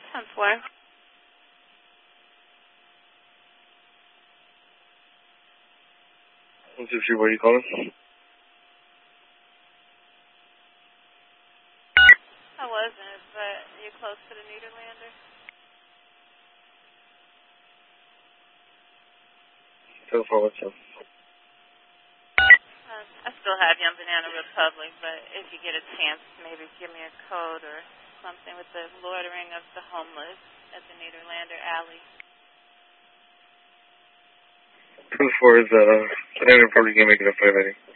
10-4. 123, where are you calling? I wasn't, but you close to the Nederlander? Telephone, what's up? I still have you on Banana Republic, but if you get a chance, maybe give me a code or something with the loitering of the homeless at the Nederlander Alley. 2-4 is, Banana Republic, you can make it a 580.